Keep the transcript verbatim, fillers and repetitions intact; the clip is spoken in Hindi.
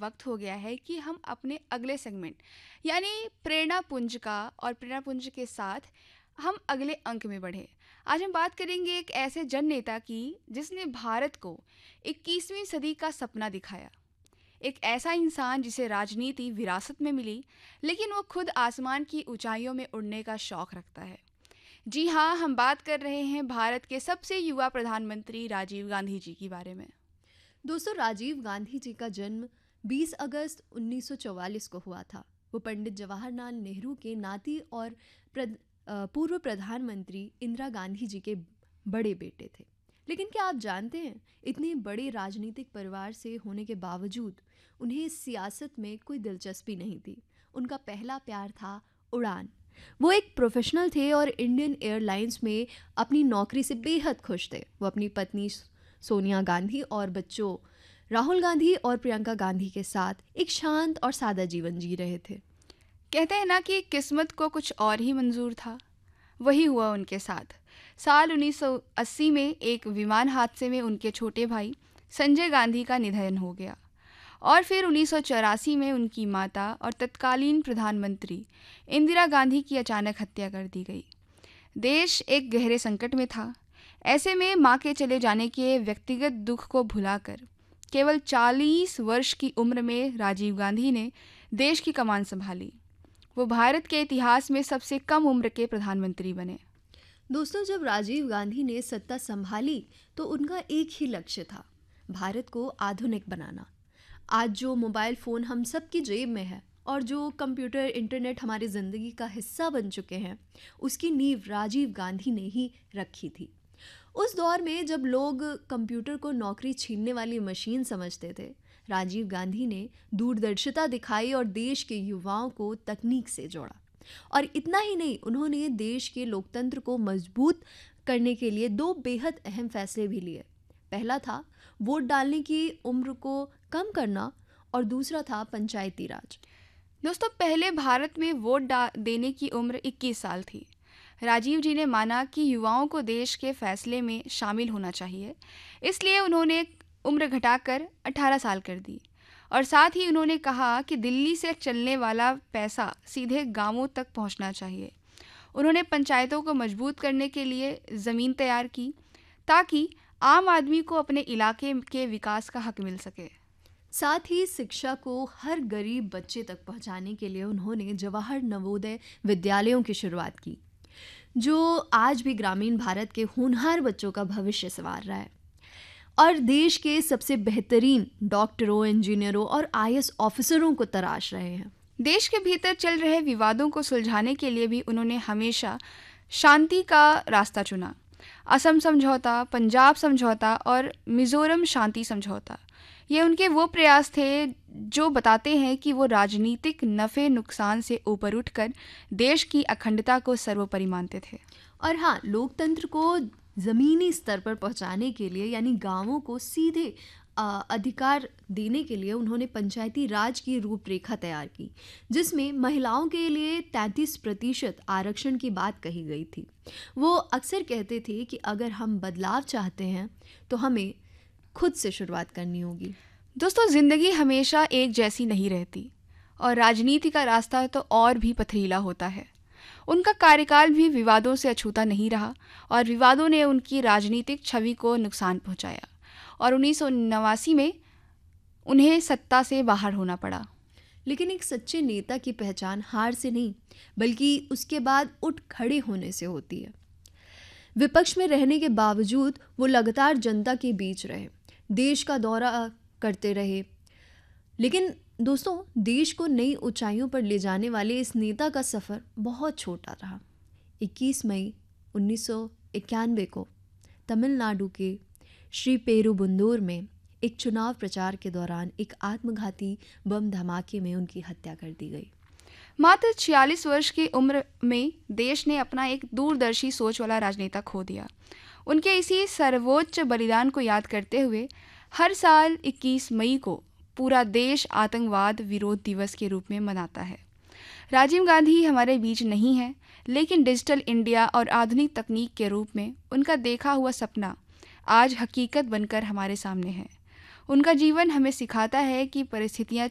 वक्त हो गया है कि हम अपने अगले सेगमेंट यानी प्रेरणा पुंज का और प्रेरणा पुंज के साथ हम अगले अंक में बढ़े। आज हम बात करेंगे एक ऐसे जन नेता की जिसने भारत को इक्कीसवीं सदी का सपना दिखाया। एक ऐसा इंसान जिसे राजनीति विरासत में मिली, लेकिन वो खुद आसमान की ऊंचाइयों में उड़ने का शौक रखता है। जी हाँ, हम बात कर रहे हैं भारत के सबसे युवा प्रधानमंत्री राजीव गांधी जी के बारे में। दोस्तों, राजीव गांधी जी का जन्म बीस अगस्त उन्नीस सौ चौवालीस को हुआ था। वो पंडित जवाहरलाल नेहरू के नाती और प्रद, अ, पूर्व प्रधानमंत्री इंदिरा गांधी जी के बड़े बेटे थे। लेकिन क्या आप जानते हैं, इतने बड़े राजनीतिक परिवार से होने के बावजूद उन्हें सियासत में कोई दिलचस्पी नहीं थी। उनका पहला प्यार था उड़ान। वो एक प्रोफेशनल थे और इंडियन एयरलाइंस में अपनी नौकरी से बेहद खुश थे। वो अपनी पत्नी सोनिया गांधी और बच्चों राहुल गांधी और प्रियंका गांधी के साथ एक शांत और सादा जीवन जी रहे थे। कहते हैं ना कि किस्मत को कुछ और ही मंजूर था, वही हुआ उनके साथ। साल उन्नीस सौ अस्सी में एक विमान हादसे में उनके छोटे भाई संजय गांधी का निधन हो गया और फिर उन्नीस सौ चौरासी में उनकी माता और तत्कालीन प्रधानमंत्री इंदिरा गांधी की अचानक हत्या कर दी गई। देश एक गहरे संकट में था। ऐसे में मां के चले जाने के व्यक्तिगत दुख को भुलाकर केवल चालीस वर्ष की उम्र में राजीव गांधी ने देश की कमान संभाली। वो भारत के इतिहास में सबसे कम उम्र के प्रधानमंत्री बने। दोस्तों, जब राजीव गांधी ने सत्ता संभाली तो उनका एक ही लक्ष्य था, भारत को आधुनिक बनाना। आज जो मोबाइल फ़ोन हम सबकी जेब में है और जो कंप्यूटर इंटरनेट हमारी ज़िंदगी का हिस्सा बन चुके हैं, उसकी नींव राजीव गांधी ने ही रखी थी। उस दौर में जब लोग कंप्यूटर को नौकरी छीनने वाली मशीन समझते थे, राजीव गांधी ने दूरदर्शिता दिखाई और देश के युवाओं को तकनीक से जोड़ा। और इतना ही नहीं, उन्होंने देश के लोकतंत्र को मजबूत करने के लिए दो बेहद अहम फैसले भी लिए। पहला था वोट डालने की उम्र को कम करना और दूसरा था पंचायती राज। दोस्तों, पहले भारत में वोट देने की उम्र इक्कीस साल थी। राजीव जी ने माना कि युवाओं को देश के फैसले में शामिल होना चाहिए, इसलिए उन्होंने उम्र घटाकर अठारह साल कर दी। और साथ ही उन्होंने कहा कि दिल्ली से चलने वाला पैसा सीधे गांवों तक पहुंचना चाहिए। उन्होंने पंचायतों को मजबूत करने के लिए ज़मीन तैयार की ताकि आम आदमी को अपने इलाके के विकास का हक मिल सके। साथ ही शिक्षा को हर गरीब बच्चे तक पहुंचाने के लिए उन्होंने जवाहर नवोदय विद्यालयों की शुरुआत की, जो आज भी ग्रामीण भारत के होनहार बच्चों का भविष्य संवार रहा है और देश के सबसे बेहतरीन डॉक्टरों, इंजीनियरों और आई ए एस ऑफिसरों को तराश रहे हैं। देश के भीतर चल रहे विवादों को सुलझाने के लिए भी उन्होंने हमेशा शांति का रास्ता चुना। असम समझौता, पंजाब समझौता और मिजोरम शांति समझौता, ये उनके वो प्रयास थे जो बताते हैं कि वो राजनीतिक नफ़े नुकसान से ऊपर उठकर देश की अखंडता को सर्वोपरि मानते थे। और हाँ, लोकतंत्र को ज़मीनी स्तर पर पहुंचाने के लिए यानी गांवों को सीधे आ, अधिकार देने के लिए उन्होंने पंचायती राज की रूपरेखा तैयार की, जिसमें महिलाओं के लिए तैंतीस प्रतिशत आरक्षण की बात कही गई थी। वो अक्सर कहते थे कि अगर हम बदलाव चाहते हैं तो हमें खुद से शुरुआत करनी होगी। दोस्तों, ज़िंदगी हमेशा एक जैसी नहीं रहती और राजनीति का रास्ता तो और भी पथरीला होता है। उनका कार्यकाल भी विवादों से अछूता नहीं रहा और विवादों ने उनकी राजनीतिक छवि को नुकसान पहुंचाया और उन्नीस सौ नवासी में उन्हें सत्ता से बाहर होना पड़ा। लेकिन एक सच्चे नेता की पहचान हार से नहीं, बल्कि उसके बाद उठ खड़े होने से होती है। विपक्ष में रहने के बावजूद वो लगातार जनता के बीच रहे, देश का दौरा करते रहे। लेकिन दोस्तों, देश को नई ऊंचाइयों पर ले जाने वाले इस नेता का सफ़र बहुत छोटा रहा। इक्कीस मई उन्नीस सौ इक्यानवे को तमिलनाडु के श्री पेरुबंदूर में एक चुनाव प्रचार के दौरान एक आत्मघाती बम धमाके में उनकी हत्या कर दी गई। मात्र छियालीस वर्ष की उम्र में देश ने अपना एक दूरदर्शी सोच वाला राजनेता खो दिया। उनके इसी सर्वोच्च बलिदान को याद करते हुए हर साल इक्कीस मई को पूरा देश आतंकवाद विरोध दिवस के रूप में मनाता है। राजीव गांधी हमारे बीच नहीं है, लेकिन डिजिटल इंडिया और आधुनिक तकनीक के रूप में उनका देखा हुआ सपना आज हकीकत बनकर हमारे सामने है। उनका जीवन हमें सिखाता है कि परिस्थितियाँ